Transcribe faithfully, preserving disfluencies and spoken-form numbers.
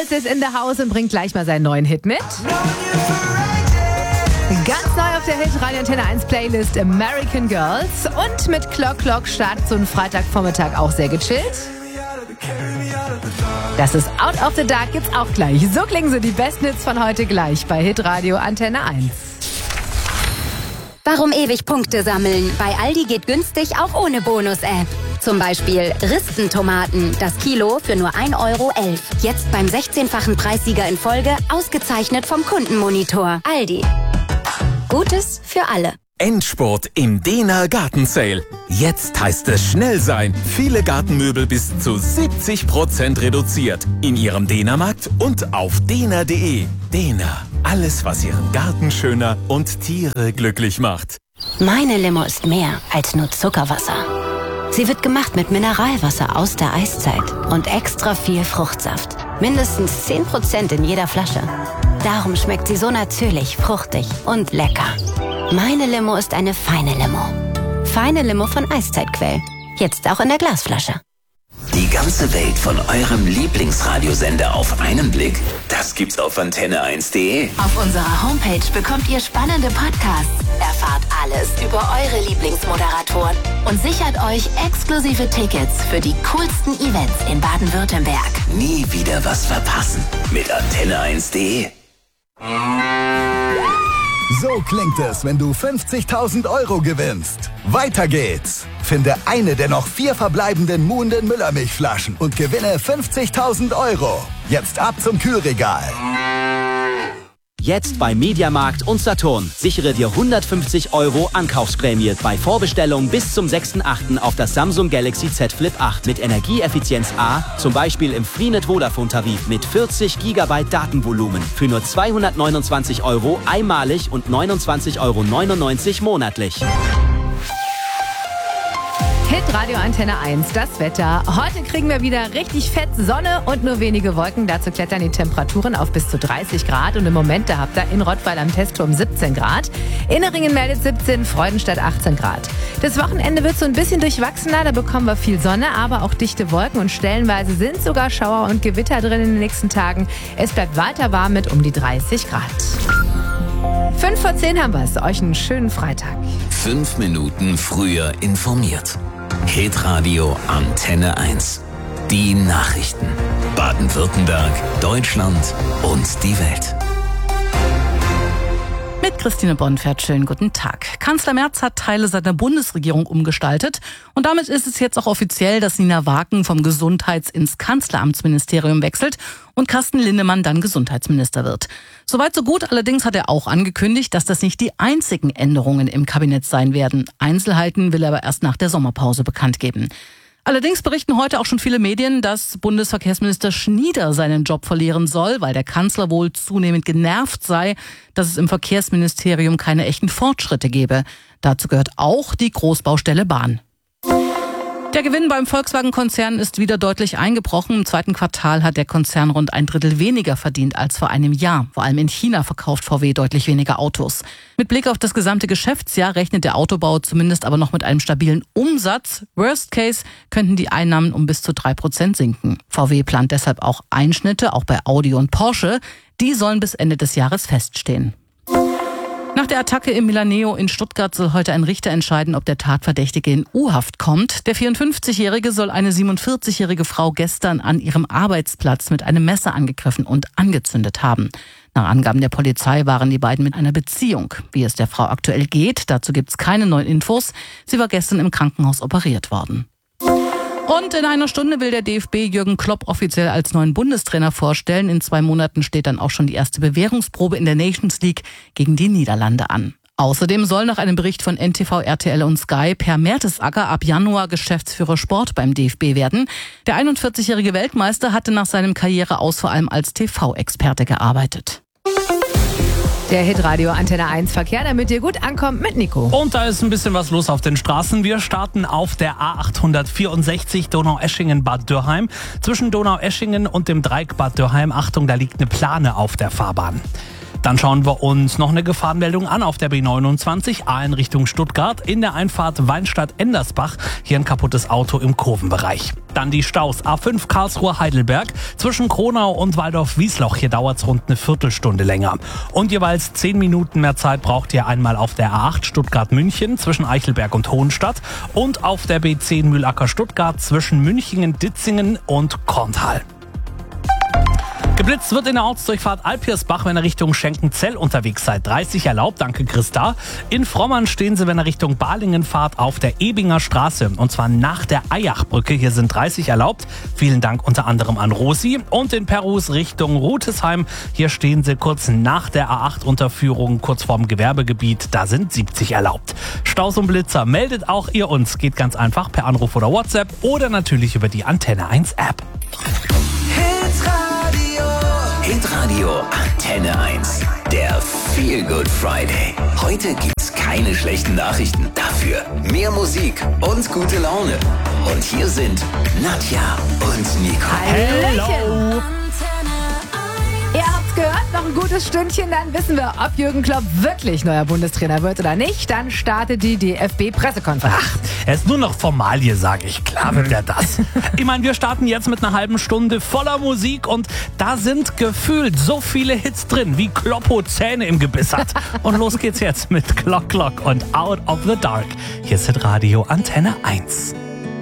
Styles ist in the house und bringt gleich mal seinen neuen Hit mit. Ganz neu auf der Hit Radio Antenne eins Playlist American Girls. Und mit Clock Clock startet so ein Freitagvormittag auch sehr gechillt. Das ist Out of the Dark, gibt's auch gleich. So klingen so die besten Hits von heute gleich bei Hit Radio Antenne eins. Warum ewig Punkte sammeln? Bei Aldi geht günstig auch ohne Bonus-App. Zum Beispiel Ristentomaten, das Kilo für nur ein Euro elf. Jetzt beim sechzehnfachen Preissieger in Folge, ausgezeichnet vom Kundenmonitor. Aldi. Gutes für alle. Endspurt im Dehner Gartensale. Jetzt heißt es schnell sein. Viele Gartenmöbel bis zu siebzig Prozent reduziert. In Ihrem Dehnermarkt und auf dehner punkt de. Dehner. Alles, was Ihren Garten schöner und Tiere glücklich macht. Meine Limo ist mehr als nur Zuckerwasser. Sie wird gemacht mit Mineralwasser aus der Eiszeit und extra viel Fruchtsaft. Mindestens zehn Prozent in jeder Flasche. Darum schmeckt sie so natürlich, fruchtig und lecker. Meine Limo ist eine feine Limo. Feine Limo von Eiszeitquell. Jetzt auch in der Glasflasche. Die ganze Welt von eurem Lieblingsradiosender auf einen Blick? Das gibt's auf antenne eins punkt de. Auf unserer Homepage bekommt ihr spannende Podcasts, erfahrt alles über eure Lieblingsmoderatoren und sichert euch exklusive Tickets für die coolsten Events in Baden-Württemberg. Nie wieder was verpassen mit antenne eins punkt de. So klingt es, wenn du fünfzigtausend Euro gewinnst. Weiter geht's. Finde eine der noch vier verbleibenden Muhnden Müllermilchflaschen und gewinne fünfzigtausend Euro. Jetzt ab zum Kühlregal. Jetzt bei Mediamarkt und Saturn. Sichere dir hundertfünfzig Euro Ankaufsprämie bei Vorbestellung bis zum sechsten achten auf das Samsung Galaxy Z Flip acht mit Energieeffizienz A, zum Beispiel im Freenet Vodafone Tarif mit vierzig Gigabyte Datenvolumen für nur zweihundertneunundzwanzig Euro einmalig und neunundzwanzig Euro neunundneunzig monatlich. Hit Radio Antenne eins, das Wetter. Heute kriegen wir wieder richtig fett Sonne und nur wenige Wolken. Dazu klettern die Temperaturen auf bis zu dreißig Grad. Und im Moment, da habt ihr in Rottweil am Testturm siebzehn Grad. Inneringen meldet siebzehn, Freudenstadt achtzehn Grad. Das Wochenende wird so ein bisschen durchwachsener. Da bekommen wir viel Sonne, aber auch dichte Wolken. Und stellenweise sind sogar Schauer und Gewitter drin in den nächsten Tagen. Es bleibt weiter warm mit um die dreißig Grad. fünf vor zehn haben wir es. Euch einen schönen Freitag. Fünf Minuten früher informiert. Hitradio Antenne eins. Die Nachrichten. Baden-Württemberg, Deutschland und die Welt. Mit Christine Bonfert, schönen guten Tag. Kanzler Merz hat Teile seiner Bundesregierung umgestaltet und damit ist es jetzt auch offiziell, dass Nina Waken vom Gesundheits- ins Kanzleramtsministerium wechselt und Carsten Linnemann dann Gesundheitsminister wird. Soweit so gut, allerdings hat er auch angekündigt, dass das nicht die einzigen Änderungen im Kabinett sein werden. Einzelheiten will er aber erst nach der Sommerpause bekannt geben. Allerdings berichten heute auch schon viele Medien, dass Bundesverkehrsminister Schnieder seinen Job verlieren soll, weil der Kanzler wohl zunehmend genervt sei, dass es im Verkehrsministerium keine echten Fortschritte gebe. Dazu gehört auch die Großbaustelle Bahn. Der Gewinn beim Volkswagen-Konzern ist wieder deutlich eingebrochen. Im zweiten Quartal hat der Konzern rund ein Drittel weniger verdient als vor einem Jahr. Vor allem in China verkauft V W deutlich weniger Autos. Mit Blick auf das gesamte Geschäftsjahr rechnet der Autobau zumindest aber noch mit einem stabilen Umsatz. Worst Case könnten die Einnahmen um bis zu drei Prozent sinken. V W plant deshalb auch Einschnitte, auch bei Audi und Porsche. Die sollen bis Ende des Jahres feststehen. Nach der Attacke im Milaneo in Stuttgart soll heute ein Richter entscheiden, ob der Tatverdächtige in U-Haft kommt. Der vierundfünfzigjährige soll eine siebenundvierzigjährige Frau gestern an ihrem Arbeitsplatz mit einem Messer angegriffen und angezündet haben. Nach Angaben der Polizei waren die beiden mit einer Beziehung. Wie es der Frau aktuell geht, dazu gibt's keine neuen Infos. Sie war gestern im Krankenhaus operiert worden. Und in einer Stunde will der D F B Jürgen Klopp offiziell als neuen Bundestrainer vorstellen. In zwei Monaten steht dann auch schon die erste Bewährungsprobe in der Nations League gegen die Niederlande an. Außerdem soll nach einem Bericht von N T V, R T L und Sky Per Mertesacker ab Januar Geschäftsführer Sport beim D F B werden. Der einundvierzigjährige Weltmeister hatte nach seinem Karriereaus vor allem als T V-Experte gearbeitet. Der Hitradio Antenne eins Verkehr, damit ihr gut ankommt mit Nico. Und da ist ein bisschen was los auf den Straßen. Wir starten auf der A achthundertvierundsechzig Donaueschingen-Bad Dürrheim. Zwischen Donaueschingen und dem Dreieck Bad Dürrheim, Achtung, da liegt eine Plane auf der Fahrbahn. Dann schauen wir uns noch eine Gefahrenmeldung an auf der B neunundzwanzig, A in Richtung Stuttgart, in der Einfahrt Weinstadt-Endersbach. Hier ein kaputtes Auto im Kurvenbereich. Dann die Staus, A fünf Karlsruhe-Heidelberg, zwischen Kronau und Waldorf-Wiesloch. Hier dauert es rund eine Viertelstunde länger. Und jeweils zehn Minuten mehr Zeit braucht ihr einmal auf der A acht Stuttgart-München zwischen Eichelberg und Hohenstadt und auf der B zehn Mühlacker-Stuttgart zwischen Münchingen, Ditzingen und Korntal. Geblitzt wird in der Ortsdurchfahrt Alpirsbach, wenn ihr Richtung Schenkenzell unterwegs seid. dreißig erlaubt, danke Christa. In Frommern stehen sie, wenn ihr Richtung Balingen fahrt, auf der Ebinger Straße. Und zwar nach der Eyachbrücke. Hier sind dreißig erlaubt. Vielen Dank unter anderem an Rosi. Und in Perus Richtung Rutesheim. Hier stehen sie kurz nach der A acht Unterführung, kurz vorm Gewerbegebiet. Da sind siebzig erlaubt. Staus und Blitzer, meldet auch ihr uns. Geht ganz einfach per Anruf oder WhatsApp oder natürlich über die Antenne eins App. Hitradio Antenne eins. Der Feel Good Friday. Heute gibt's keine schlechten Nachrichten. Dafür mehr Musik und gute Laune. Und hier sind Nadja und Nico. Hallo. Ihr habt's gehört, noch ein gutes Stündchen, dann wissen wir, ob Jürgen Klopp wirklich neuer Bundestrainer wird oder nicht. Dann startet die D F B-Pressekonferenz. Ach, er ist nur noch Formalie, sage ich. Klar wird er das. Ich meine, wir starten jetzt mit einer halben Stunde voller Musik und da sind gefühlt so viele Hits drin, wie Kloppo Zähne im Gebiss hat. Und los geht's jetzt mit Clock Clock und Out of the Dark. Hier ist Hitradio Antenne eins.